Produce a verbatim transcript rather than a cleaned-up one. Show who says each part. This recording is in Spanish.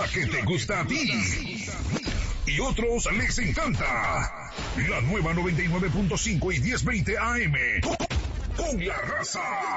Speaker 1: que te gusta a ti y otros les encanta. La nueva noventa y nueve punto cinco y diez veinte A M con La Raza.